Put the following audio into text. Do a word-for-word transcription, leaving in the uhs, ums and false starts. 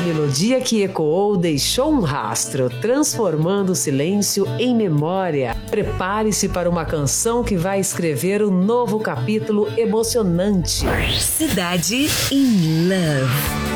melodia que ecoou deixou um rastro, transformando o silêncio em memória. Prepare-se para uma canção que vai escrever um novo capítulo emocionante. Cidade in Love.